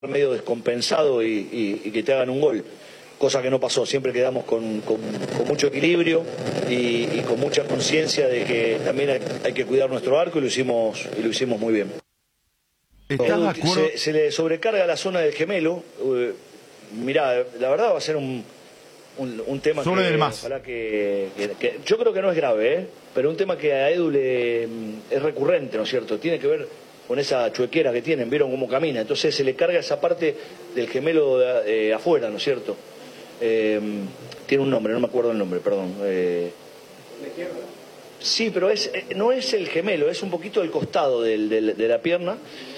medio descompensado y que te hagan un gol, cosa que no pasó. Siempre quedamos con mucho equilibrio y con mucha conciencia de que también hay que cuidar nuestro arco y lo hicimos muy bien. Se le sobrecarga la zona del gemelo. Mirá, la verdad va a ser un tema sobre del más. Ojalá que yo creo que no es grave, pero un tema que a Edu es recurrente, ¿no es cierto? Tiene que ver con esa chuequera que tienen, vieron cómo camina, entonces se le carga esa parte del gemelo de afuera, ¿no es cierto? Tiene un nombre, no me acuerdo el nombre, perdón. Sí, pero no es el gemelo, es un poquito el costado de la pierna.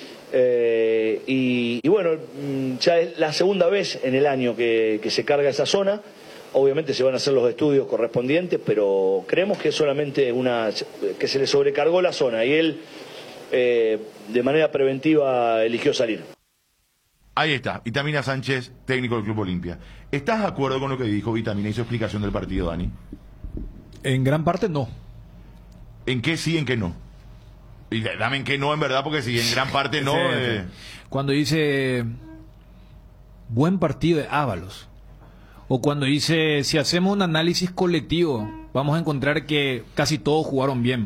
Y bueno, ya es la segunda vez en el año que se carga esa zona. Obviamente se van a hacer los estudios correspondientes, pero creemos que es solamente que se le sobrecargó la zona y él de manera preventiva eligió salir. Ahí está, Vitamina Sánchez, técnico del Club Olimpia. ¿Estás de acuerdo con lo que dijo Vitamina y su explicación del partido, Dani? En gran parte no. ¿En qué sí, en qué no? Y dame en qué no, en verdad, porque si en gran parte no... Cuando dice buen partido de Ábalos, o cuando dice si hacemos un análisis colectivo, vamos a encontrar que casi todos jugaron bien,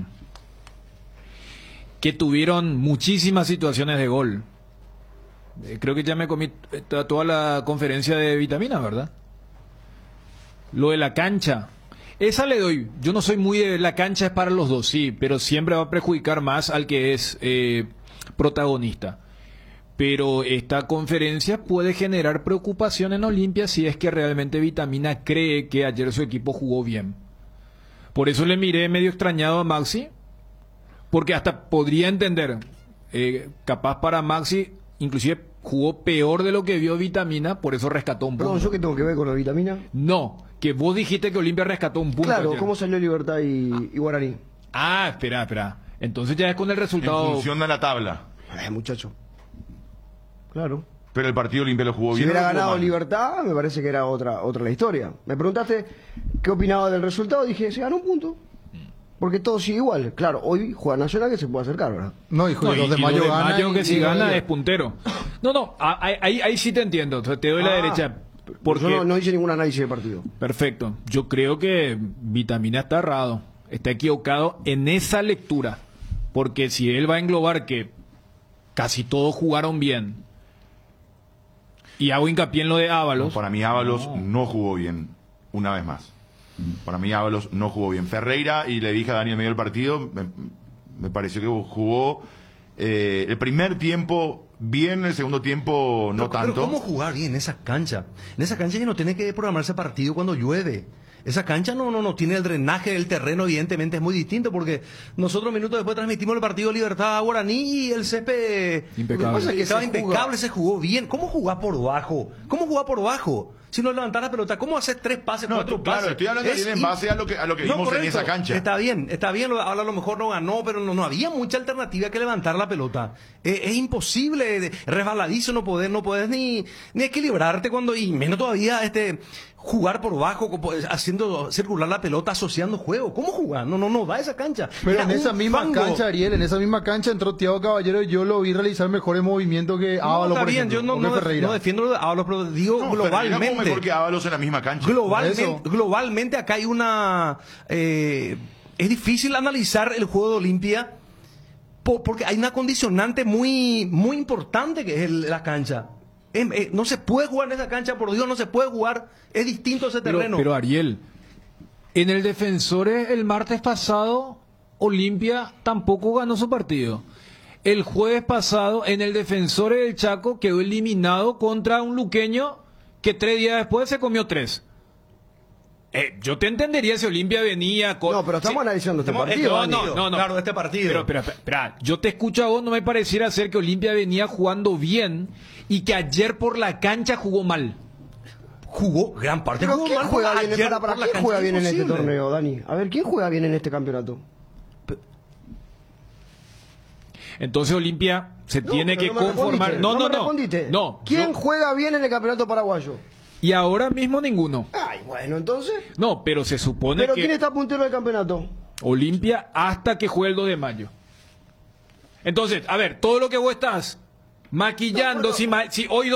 que tuvieron muchísimas situaciones de gol. Creo que ya me comí toda la conferencia de Vitamina, ¿verdad? Lo de la cancha, esa le doy. Yo no soy muy de la cancha es para los dos, sí, pero siempre va a perjudicar más al que es protagonista. Pero esta conferencia puede generar preocupación en Olimpia si es que realmente Vitamina cree que ayer su equipo jugó bien. Por eso le miré medio extrañado a Maxi, porque hasta podría entender, capaz para Maxi, inclusive jugó peor de lo que vio Vitamina, por eso rescató un punto. Perdón, ¿yo qué tengo que ver con la Vitamina? No, que vos dijiste que Olimpia rescató un punto. Claro, ayer. ¿cómo salió Libertad y Guaraní? Ah, espera. Entonces ya es con el resultado... En función de la tabla. Muchacho. Claro. Pero el partido Olimpia lo jugó Si bien. hubiera ¿o lo jugó ganado mal? Libertad, me parece que era otra la historia. Me preguntaste qué opinaba del resultado, dije, se ganó un punto. Porque todo sigue igual. Claro, hoy juega Nacional que se puede acercar, ¿verdad? No, hijo, el 2 de mayo gana. Mayo que si gana y- es puntero. No, ahí sí te entiendo. Te doy la derecha. Porque... Yo no hice ningún análisis de partido. Perfecto. Yo creo que Vitamina está errado. Está equivocado en esa lectura. Porque si él va a englobar que casi todos jugaron bien, y hago hincapié en lo de Ábalos. No, para mí Ábalos no jugó bien, una vez más. Para mí Ábalos no jugó bien. Ferreira, y le dije a Dani en medio del partido, me pareció que jugó el primer tiempo bien, el segundo tiempo no tanto. Pero ¿cómo jugar bien en esa cancha? En esa cancha ya no tiene que programarse partido cuando llueve. Esa cancha no tiene el drenaje del terreno, evidentemente es muy distinto, porque nosotros minutos después transmitimos el partido Libertad a Guaraní y el césped Impecable. estaba impecable, se jugó bien. ¿Cómo jugás por bajo? ¿Cómo jugás por bajo? Si no levantás la pelota, ¿cómo haces 3 pases, 4 pases? Claro, estoy hablando bien en base a lo que vimos correcto. en esa cancha. Está bien, ahora a lo mejor no ganó, pero no había mucha alternativa que levantar la pelota. Es imposible, resbaladizo, no podés ni equilibrarte y menos todavía jugar por bajo, haciendo circular la pelota, asociando juego. ¿Cómo jugar? No va a esa cancha. Pero Era en esa un misma fango. cancha, Ariel, en esa misma cancha entró Thiago Caballero y yo lo vi realizar mejores movimientos que Ábalos, está por bien, ejemplo, yo o que Ferreira. no defiendo lo de Ábalos, pero digo No, Ferreira jugó globalmente. mejor que Ábalos en la misma cancha. Globalmente acá hay una... es difícil analizar el juego de Olimpia porque hay una condicionante muy importante que es la cancha. No se puede jugar en esa cancha, por Dios, no se puede jugar. Es distinto ese terreno. Pero Ariel, en el Defensores el martes pasado, Olimpia tampoco ganó su partido. El jueves pasado, en el Defensores del Chaco, quedó eliminado contra un luqueño que 3 días después se comió 3. Yo te entendería si Olimpia venía con... No, pero estamos analizando este Estamos- partido. no, claro, este partido. Pero, espera, yo te escucho a vos, no me pareciera ser que Olimpia venía jugando bien y que ayer por la cancha jugó mal. Jugó gran parte. Pero jugó ¿quién mal juega por bien, ayer para por la quién cancha, juega bien en este imposible. torneo, Dani? A ver, ¿quién juega bien en este campeonato? Entonces Olimpia se tiene pero que no me conformar. respondiste, me respondiste. No. ¿Quién juega bien en el campeonato paraguayo? Y ahora mismo ninguno. Ay, bueno, entonces. No, pero se supone ¿Pero que quién está puntero del campeonato? Olimpia hasta que juegue el 2 de mayo. Entonces, a ver, todo lo que vos estás Maquillando, si hoy